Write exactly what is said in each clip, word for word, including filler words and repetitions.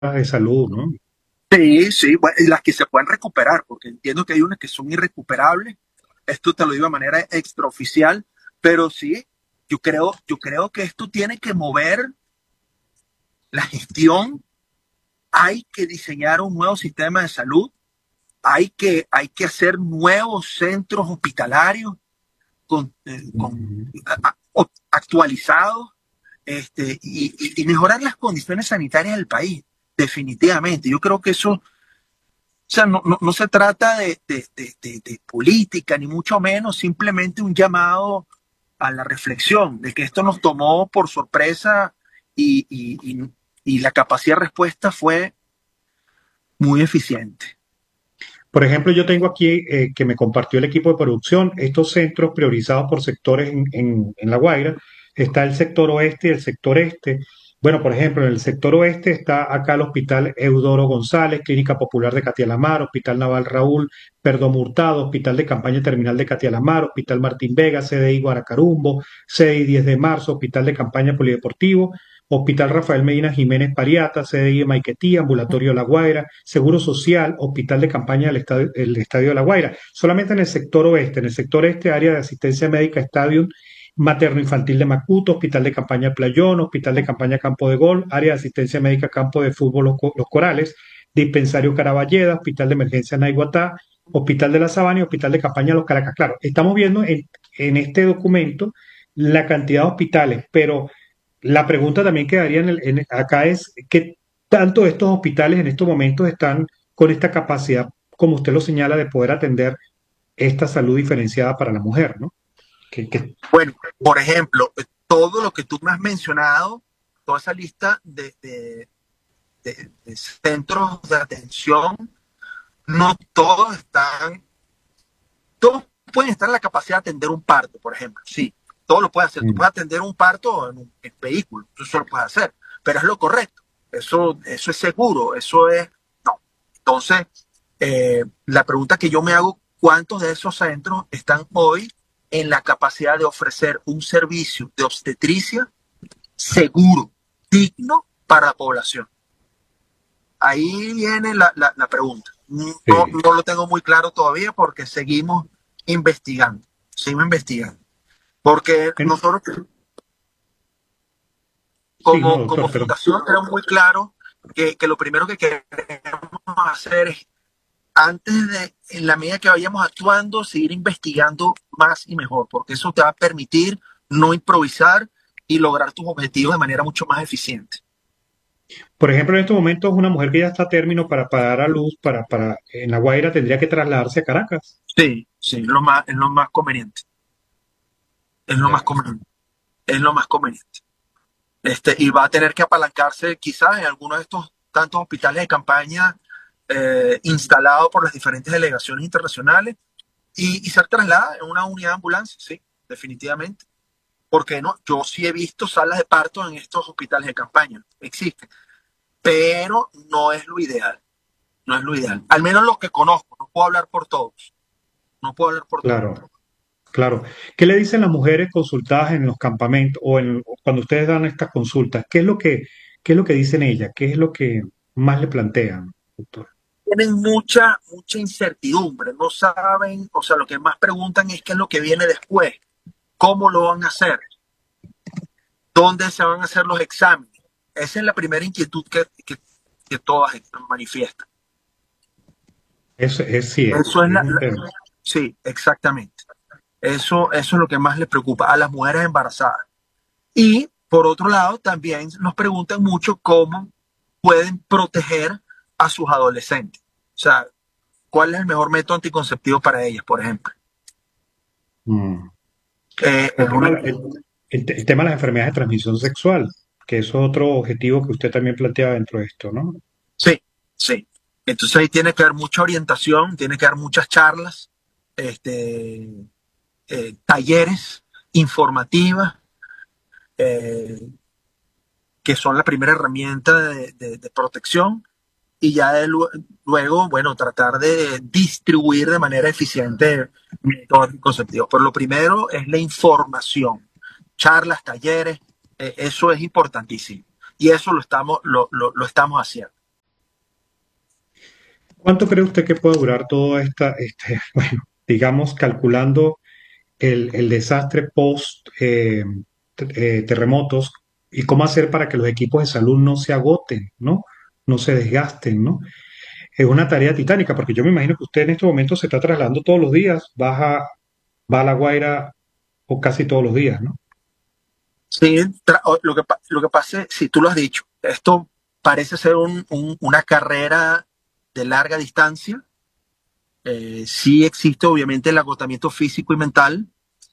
de salud, ¿no? Sí, sí, bueno, y las que se pueden recuperar, porque entiendo que hay unas que son irrecuperables. Esto te lo digo de manera extraoficial, pero sí, yo creo, yo creo que esto tiene que mover la gestión. Hay que diseñar un nuevo sistema de salud. Hay que, hay que hacer nuevos centros hospitalarios con, eh, con Ujú. a- a- actualizados, este, y, y- y mejorar las condiciones sanitarias del país, definitivamente. Yo creo que eso, o sea, no, no, no se trata de, de, de, de, de política, ni mucho menos, simplemente un llamado a la reflexión de que esto nos tomó por sorpresa y, y, y, y la capacidad de respuesta fue muy eficiente. Por ejemplo, yo tengo aquí eh, que me compartió el equipo de producción estos centros priorizados por sectores en, en- en La Guaira. Está el sector oeste y el sector este. Bueno, por ejemplo, en el sector oeste está acá el Hospital Eudoro González, Clínica Popular de Catialamar, Hospital Naval Raúl Perdomo Hurtado, Hospital de Campaña Terminal de Catialamar, Hospital Martín Vega, C D I Guaracarumbo, C D I diez de marzo, Hospital de Campaña Polideportivo, Hospital Rafael Medina Jiménez Pariata, C D I de Maiquetía, Ambulatorio La Guaira, Seguro Social, Hospital de Campaña del Estadio, el Estadio de La Guaira. Solamente en el sector oeste, en el sector este, área de asistencia médica, Estadio Materno Infantil de Macuto, Hospital de Campaña Playón, Hospital de Campaña Campo de Gol, área de asistencia médica Campo de Fútbol Los, Los Corales, Dispensario Caraballeda, Hospital de Emergencia Naiguatá, Hospital de la Sabana y Hospital de Campaña Los Caracas. Claro, estamos viendo en, en este documento la cantidad de hospitales, pero la pregunta también quedaría en el- en- acá es qué tanto estos hospitales en estos momentos están con esta capacidad, como usted lo señala, de poder atender esta salud diferenciada para la mujer, ¿no? Que, que- Bueno, por ejemplo, todo lo que tú me has mencionado, toda esa lista de, de, de, de centros de atención, no todos están, todos pueden estar en la capacidad de atender un parto, por ejemplo. Sí, todo lo puedes hacer. Tú mm, puedes atender un parto en un en vehículo, tú solo puedes hacer, pero es lo correcto. Eso, eso es seguro, eso es. No. Entonces, eh, la pregunta que yo me hago, ¿cuántos de esos centros están hoy en la capacidad de ofrecer un servicio de obstetricia seguro, digno para la población? Ahí viene la, la, la pregunta. No, sí. no lo tengo muy claro todavía porque seguimos investigando, seguimos investigando. Porque En- nosotros sí, no, como, como doctor, pero fundación tenemos muy claro que, que lo primero que queremos hacer es, antes de, en la medida que vayamos actuando, seguir investigando más y mejor, porque eso te va a permitir no improvisar y lograr tus objetivos de manera mucho más eficiente. por ejemplo, en estos momentos una mujer que ya está a término para, para dar a luz para, para en La Guaira tendría que trasladarse a Caracas. Sí, sí, es lo más, es lo más conveniente. Es lo más Ya. conveniente. Es lo más conveniente. Este, y va a tener que apalancarse quizás en alguno de estos tantos hospitales de campaña eh, instalados por las diferentes delegaciones internacionales y, y ser trasladada en una unidad de ambulancia, sí, definitivamente. Porque no, yo sí he visto salas de parto en estos hospitales de campaña, existen, pero no es lo ideal, no es lo ideal. Al menos los que conozco, no puedo hablar por todos, no puedo hablar por todos. Claro, claro. ¿Qué le dicen las mujeres consultadas en los campamentos o en, cuando ustedes dan estas consultas? ¿Qué es lo que, qué es lo que dicen ellas? ¿Qué es lo que más le plantean, doctor? Tienen mucha, mucha incertidumbre, no saben, o sea, lo que más preguntan es qué es lo que viene después, cómo lo van a hacer, dónde se van a hacer los exámenes. Esa es la primera inquietud que, que, que todas manifiestan. Eso es, sí, es, Eso es es la, un la- tema. sí, exactamente. Eso, eso es lo que más les preocupa a las mujeres embarazadas. Y por otro lado, también nos preguntan mucho cómo pueden proteger a sus adolescentes. O sea, ¿cuál es el mejor método anticonceptivo para ellas, por ejemplo? Mm. Eh, El es tema, una, el, el te- el tema de las enfermedades de transmisión sexual, que eso es otro objetivo que usted también plantea dentro de esto, ¿no? sí, sí. Entonces ahí tiene que haber mucha orientación, tiene que haber muchas charlas, este, eh, talleres informativas, eh, que son la primera herramienta de, de, de protección y ya de, luego, bueno, tratar de distribuir de manera eficiente métodos anticonceptivos. Pero lo primero es la información, charlas, talleres, eh, eso es importantísimo. Y eso lo estamos, lo, lo, lo estamos haciendo. ¿Cuánto cree usted que puede durar todo esta, este, bueno, digamos, calculando el, el desastre post eh, te- eh, terremotos y cómo hacer para que los equipos de salud no se agoten, ¿no? No se desgasten, ¿no? Es una tarea titánica, porque yo me imagino que usted en estos momentos se está trasladando todos los días, baja, va a La Guaira o casi todos los días, ¿no? Sí, tra- o- lo que, pa- lo que pasa es, si tú lo has dicho, esto parece ser un- un- una carrera de larga distancia. Eh, sí existe obviamente el agotamiento físico y mental.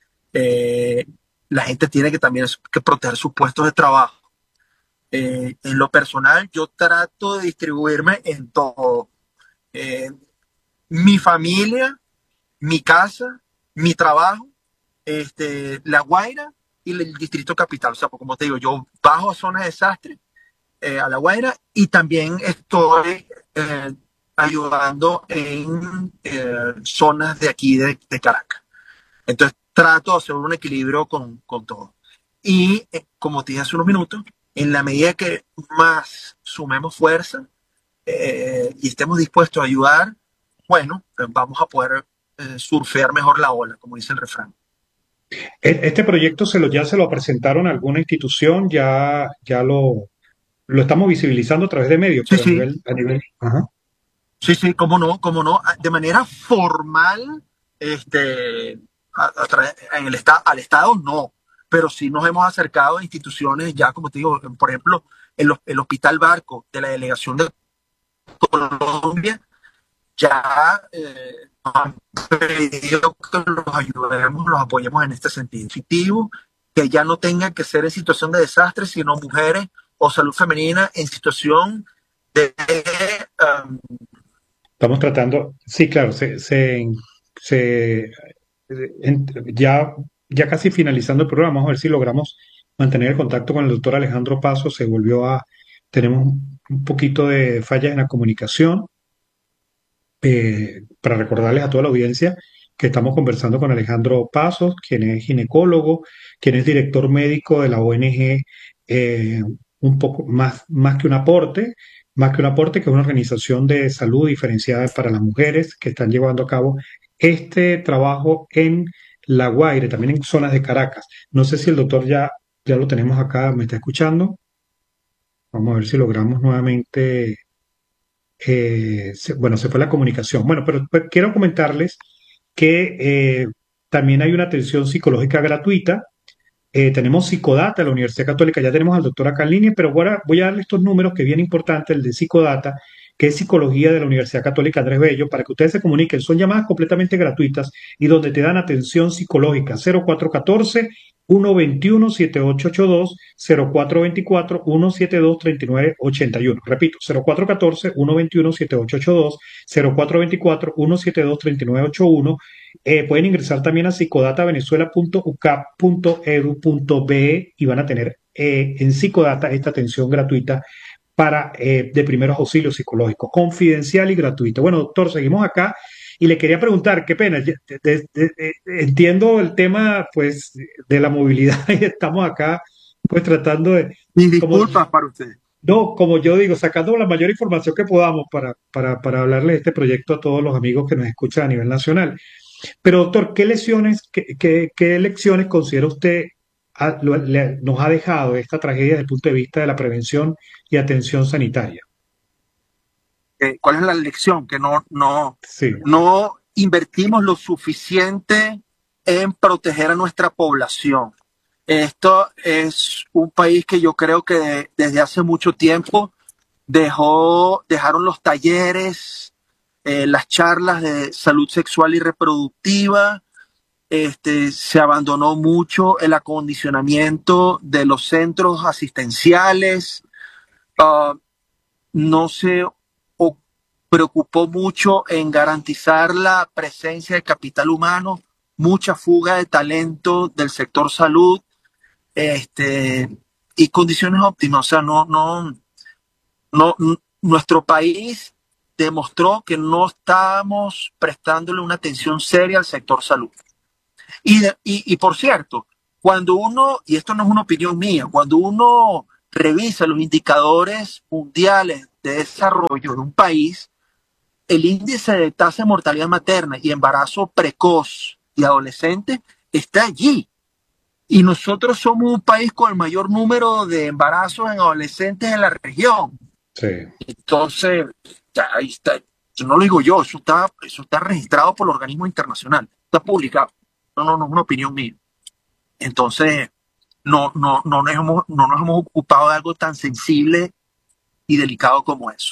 Eh, la gente tiene que también es- que proteger sus puestos de trabajo. Eh, en lo personal, yo trato de distribuirme en todo. Eh, Mi familia, mi casa, mi trabajo, este, La Guaira y el Distrito Capital. O sea, pues, como te digo, yo bajo a zonas de desastre, eh, a La Guaira, y también estoy eh, ayudando en eh, zonas de aquí de, de Caracas. Entonces trato de hacer un equilibrio con, con todo. Y eh, como te dije hace unos minutos, en la medida que más sumemos fuerza eh, y estemos dispuestos a ayudar, bueno, pues vamos a poder eh, surfear mejor la ola, como dice el refrán. E- Este proyecto se lo, ya se lo presentaron a alguna institución, ya, ya lo, lo estamos visibilizando a través de medios, Sí, pero a sí, nivel, a nivel, ajá. sí, sí, cómo no, cómo no, de manera formal, este, a, a tra- en el esta- al Estado no, pero sí nos hemos acercado a instituciones, ya como te digo, por ejemplo, el, el Hospital Barco de la Delegación de Colombia, ya eh, han pedido que los ayudemos, los apoyemos en este sentido. Positivo, que ya no tengan que ser en situación de desastre, sino mujeres o salud femenina en situación de um, Estamos tratando, sí, claro, se, se, se- en- ya, ya casi finalizando el programa, vamos a ver si logramos mantener el contacto con el doctor Alejandro Paso. Se volvió a, tenemos un un poquito de fallas en la comunicación, eh, para recordarles a toda la audiencia que estamos conversando con Alejandro Pasos, quien es ginecólogo, quien es director médico de la O N G, eh, un poco más, más que un aporte, más que un aporte, que es una organización de salud diferenciada para las mujeres que están llevando a cabo este trabajo en La Guaira, también en zonas de Caracas. No sé si el doctor ya, ya lo tenemos acá, me está escuchando. Vamos a ver si logramos nuevamente, eh, se- bueno, se fue la comunicación. Bueno, pero, pero quiero comentarles que eh, también hay una atención psicológica gratuita. Eh, tenemos Psicodata, la Universidad Católica, ya tenemos al doctor acá en línea, pero voy a, voy a darle estos números que es bien importante, el de Psicodata, que es Psicología de la Universidad Católica Andrés Bello, para que ustedes se comuniquen. Son llamadas completamente gratuitas y donde te dan atención psicológica. cero cuatro uno cuatro, uno dos uno, siete ocho ocho dos, cero cuatro dos cuatro, uno siete dos, tres nueve ocho uno. Repito, cero cuatro uno cuatro, uno dos uno, siete ocho ocho dos, cero cuatro dos cuatro, uno siete dos, tres nueve ocho uno. Eh, pueden ingresar también a psicodatavenezuela punto u c a p punto e d u punto b e y van a tener eh, en Psicodata esta atención gratuita para eh, de primeros auxilios psicológicos, confidencial y gratuito. Bueno, doctor, seguimos acá y le quería preguntar, qué pena, de, de, de, de, entiendo el tema pues de la movilidad y estamos acá pues tratando de, mis como, disculpas para ustedes. no, como yo digo, sacando la mayor información que podamos para, para, para hablarle de este proyecto a todos los amigos que nos escuchan a nivel nacional. Pero doctor, ¿qué lecciones, qué, qué, qué lecciones considera usted ha- lo- le- nos ha dejado esta tragedia desde el punto de vista de la prevención y atención sanitaria? Eh, ¿Cuál es la lección? Que no, no, Sí, no invertimos lo suficiente en proteger a nuestra población. Esto es un país que yo creo que desde hace mucho tiempo dejó, dejaron los talleres, eh, las charlas de salud sexual y reproductiva, este, se abandonó mucho el acondicionamiento de los centros asistenciales, uh, no se o- preocupó mucho en garantizar la presencia de capital humano, mucha fuga de talento del sector salud, este, y condiciones óptimas. O sea, no, no, no, nuestro país demostró que no estábamos prestándole una atención seria al sector salud. Y, de- y, y por cierto, cuando uno, y esto no es una opinión mía, cuando uno revisa los indicadores mundiales de desarrollo de un país, el índice de tasa de mortalidad materna y embarazo precoz y adolescente está allí. Y nosotros somos un país con el mayor número de embarazos en adolescentes en la región. Sí. Entonces, ya, ahí está. Eso no lo digo yo, eso está, eso está registrado por el organismo internacional, está publicado. No, no, no es una opinión mía. Entonces, no, no, no, nos hemos, no nos hemos ocupado de algo tan sensible y delicado como eso.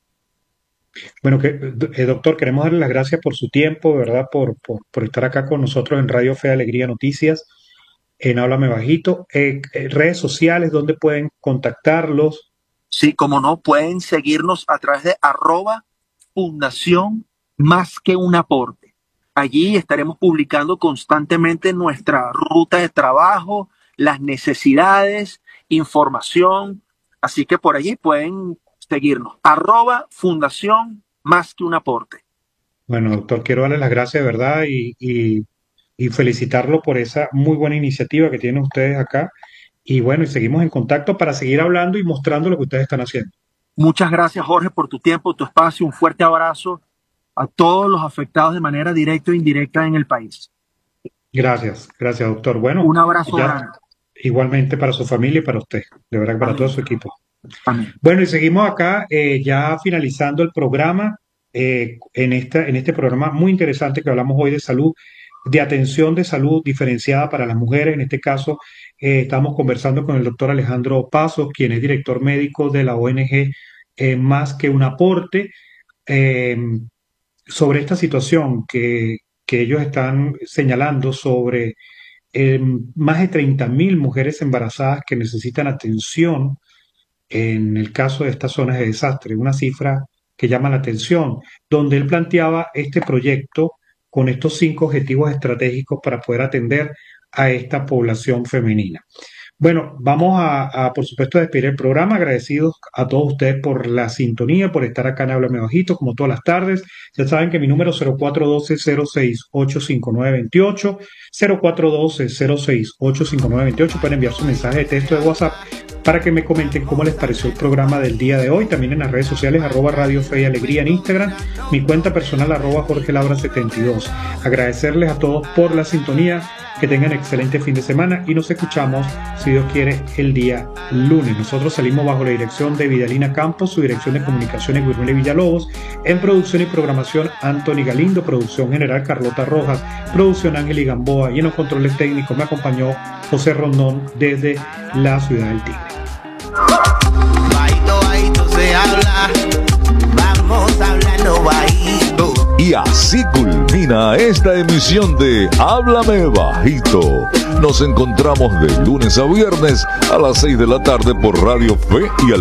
Bueno, que, eh, doctor, queremos darle las gracias por su tiempo, ¿verdad? Por, por, por estar acá con nosotros en Radio Fe Alegría Noticias, en Háblame Bajito. Eh, eh, redes sociales, ¿dónde pueden contactarlos? Sí, como no, pueden seguirnos a través de arroba Fundación Más que un Aporte. Allí estaremos publicando constantemente nuestra ruta de trabajo, las necesidades, información. Así que por allí pueden seguirnos. Arroba Fundación Más que un Aporte. Bueno, doctor, quiero darle las gracias, de verdad, y, y, y felicitarlo por esa muy buena iniciativa que tienen ustedes acá. Y bueno, y seguimos en contacto para seguir hablando y mostrando lo que ustedes están haciendo. Muchas gracias, Jorge, por tu tiempo, tu espacio. Un fuerte abrazo a todos los afectados de manera directa o indirecta en el país. Gracias, gracias, doctor. Bueno, un abrazo ya, grande. Igualmente para su familia y para usted, de verdad, para Amén. todo su equipo. Amén. Bueno, y seguimos acá eh, ya finalizando el programa, eh, en, esta, en este programa muy interesante que hablamos hoy de salud, de atención de salud diferenciada para las mujeres. En este caso, eh, estamos conversando con el doctor Alejandro Pasos, quien es director médico de la O N G eh, Más que un Aporte, eh, sobre esta situación que, que ellos están señalando sobre eh, más de treinta mil mujeres embarazadas que necesitan atención en el caso de estas zonas de desastre, una cifra que llama la atención, donde él planteaba este proyecto con estos cinco objetivos estratégicos para poder atender a esta población femenina. Bueno, vamos a, a, por supuesto, a despedir el programa, agradecidos a todos ustedes por la sintonía, por estar acá en Háblame Bajito, como todas las tardes. Ya saben que mi número es cero cuatro uno dos, cero seis ocho cinco nueve dos ocho, cero cuatro uno dos, cero seis ocho cinco nueve dos ocho, pueden enviar su mensaje de texto de WhatsApp para que me comenten cómo les pareció el programa del día de hoy. También en las redes sociales, arroba Radio Fe y Alegría en Instagram, mi cuenta personal, arroba Jorge Laura setenta y dos. Agradecerles a todos por la sintonía, que tengan excelente fin de semana y nos escuchamos, si Dios quiere, el día lunes. Nosotros salimos bajo la dirección de Vidalina Campos, su dirección de comunicaciones Guillermo Villalobos, en producción y programación Anthony Galindo, producción general Carlota Rojas, producción Ángel y Gamboa, y en los controles técnicos me acompañó José Rondón desde la ciudad del Tigre. Bajito, bajito se habla, vamos hablando bajito. Y así culmina esta emisión de Háblame Bajito. Nos encontramos de lunes a viernes a las seis de la tarde por Radio Fe y Alegría.